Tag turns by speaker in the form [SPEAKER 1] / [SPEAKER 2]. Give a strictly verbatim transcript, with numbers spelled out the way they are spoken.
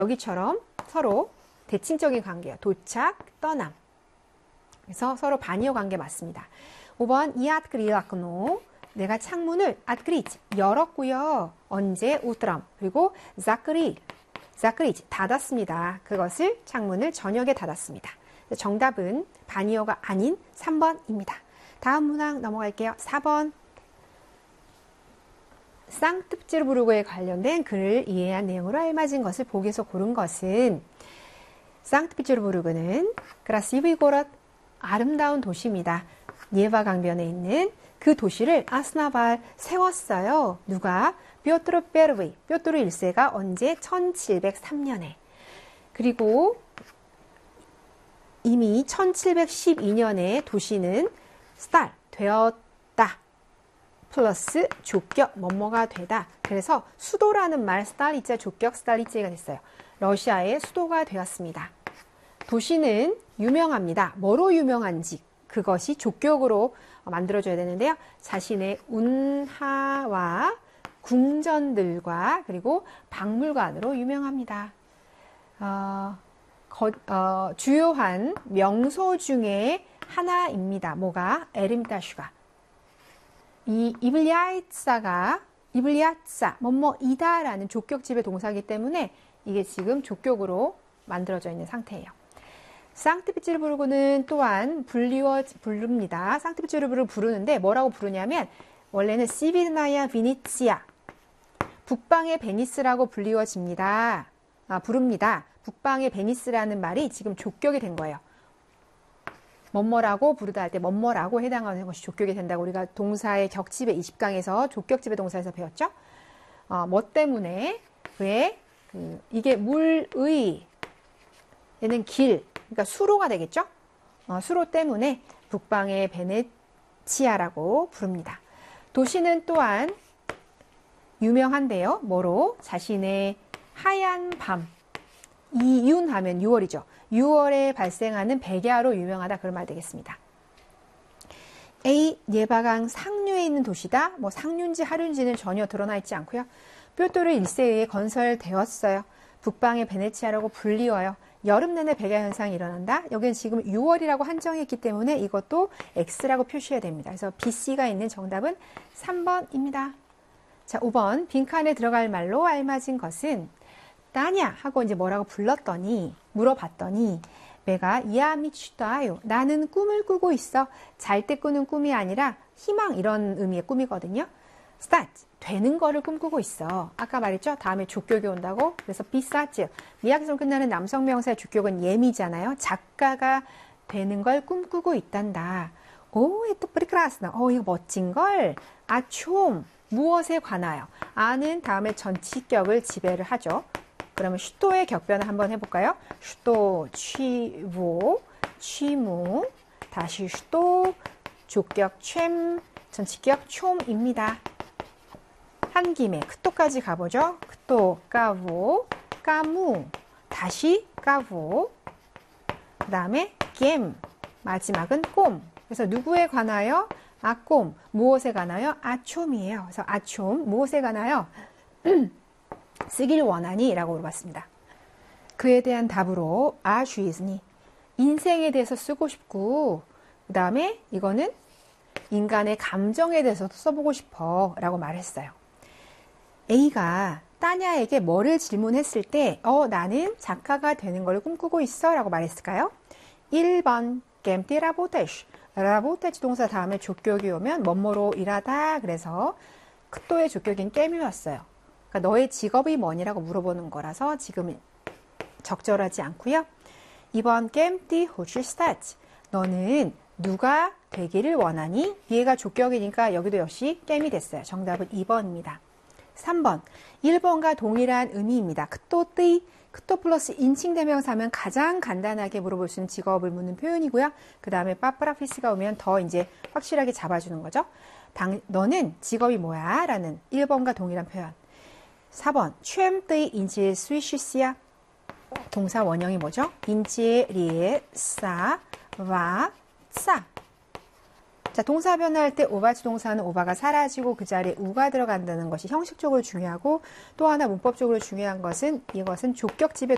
[SPEAKER 1] 여기처럼 서로 대칭적인 관계예요. 도착, 떠남. 그래서 서로 반이어 관계 맞습니다. 오 번 이 открыла. 내가 창문을 открыть 열었고요. 언제? 우트럼. 그리고 закрыть. закрыть 닫았습니다. 그것을 창문을 저녁에 닫았습니다. 정답은 반이어가 아닌 삼 번입니다. 다음 문항 넘어갈게요. 사 번. 상트페테르부르크에 관련된 글을 이해한 내용으로 알맞은 것을 보기에서 고른 것은 상트페테르부르크는 크라시브이 고랏 아름다운 도시입니다. 예바 강변에 있는 그 도시를 아스나발 세웠어요. 누가? 뾰트르 페르위, 뾰트르 일 세가 언제? 천칠백삼 년에. 그리고 이미 천칠백십이 년에 도시는 스탈, 되었다. 플러스 조격, 뭐뭐가 되다. 그래서 수도라는 말 스탈리제, 조격 스탈리제가 됐어요. 러시아의 수도가 되었습니다. 도시는 유명합니다. 뭐로 유명한지 그것이 조격으로 만들어줘야 되는데요. 자신의 운하와 궁전들과 그리고 박물관으로 유명합니다. 어, 거, 어, 주요한 명소 중에 하나입니다. 뭐가? 에르미타슈가. 이 이블리아츠가 이블리아츠 뭐뭐이다라는 조격집의 동사이기 때문에 이게 지금 조격으로 만들어져 있는 상태예요. 상트페테르부르크는 또한 불리워 부릅니다. 상트페테르부르크를 부르는데 뭐라고 부르냐면 원래는 시비르나야 비니치아 북방의 베니스라고 불리워집니다. 아, 부릅니다. 북방의 베니스라는 말이 지금 조격이 된 거예요. 뭐뭐라고 부르다 할 때 뭐뭐라고 해당하는 것이 조격이 된다고 우리가 동사의 격집의 이십 강에서 조격집의 동사에서 배웠죠. 어, 뭐 때문에? 왜? 그, 이게 물의 얘는 길, 그러니까 수로가 되겠죠. 어, 수로 때문에 북방의 베네치아라고 부릅니다. 도시는 또한 유명한데요. 뭐로? 자신의 하얀 밤, 이윤하면 유월이죠. 유월에 발생하는 백야로 유명하다. 그런 말 되겠습니다. A. 예바강 상류에 있는 도시다. 뭐 상류인지 하류인지는 전혀 드러나 있지 않고요. 뾰토르 일 세에 의해 건설되었어요. 북방의 베네치아라고 불리워요. 여름 내내 백야 현상이 일어난다. 여기는 지금 유월이라고 한정했기 때문에 이것도 X라고 표시해야 됩니다. 그래서 비, C가 있는 정답은 삼 번입니다. 자, 오 번. 빈칸에 들어갈 말로 알맞은 것은 따냐 하고 이제 뭐라고 불렀더니 물어봤더니 내가 야미치다요. 나는 꿈을 꾸고 있어. 잘 때 꾸는 꿈이 아니라 희망 이런 의미의 꿈이거든요. start 되는 거를 꿈꾸고 있어. 아까 말했죠. 다음에 조격이 온다고. 그래서 비싸지. 미약성 끝나는 남성 명사의 조격은 예미잖아요. 작가가 되는 걸 꿈꾸고 있단다. 오, 또 프리크라스나. 어, 이거 멋진 걸. 아, 좀 무엇에 관하여. 아는 다음에 전치격을 지배를 하죠. 그러면 슈토의 격변을 한번 해볼까요? 슈토, 취보, 취무, 다시 슈토, 조격, 촨, 전치격, 촘입니다. 한 김에 크토까지 가보죠. 크토, 까보, 까무, 다시 까보, 그 다음에 겜, 마지막은 꼼. 그래서 누구에 관하여? 아, 꼼. 무엇에 관하여? 아촘이에요. 그래서 아촘, 무엇에 관하여? 쓰길 원하니? 라고 물어봤습니다. 그에 대한 답으로 아, 슈이즈니. 인생에 대해서 쓰고 싶고, 그 다음에 이거는 인간의 감정에 대해서도 써보고 싶어 라고 말했어요. A가 따냐에게 뭐를 질문했을 때 어, 나는 작가가 되는 걸 꿈꾸고 있어 라고 말했을까요? 일 번 겜띠 라보테시. 라보테시 동사 다음에 조격이 오면 뭐뭐로 일하다. 그래서 크토의 조격인 겜이 왔어요. 그러니까 너의 직업이 뭐니라고 물어보는 거라서 지금 적절하지 않고요. 이 번 겜띠 호슈 스타트. 너는 누가 되기를 원하니? 얘가 조격이니까 여기도 역시 겜이 됐어요. 정답은 이 번입니다. 삼 번. 일 번과 동일한 의미입니다. 크토띠, 크토 플러스 인칭대명사면 가장 간단하게 물어볼 수 있는 직업을 묻는 표현이고요. 그 다음에 빠프라피스가 오면 더 이제 확실하게 잡아주는 거죠. 당, 너는 직업이 뭐야? 라는 일 번과 동일한 표현. 사 번. 취엠뜨이 인지의 스위시시야. 동사 원형이 뭐죠? 인지의 리에 싸, 와, 싸. 자, 동사 변화할 때 오바지 동사는 오바가 사라지고 그 자리에 우가 들어간다는 것이 형식적으로 중요하고 또 하나 문법적으로 중요한 것은 이것은 조격집의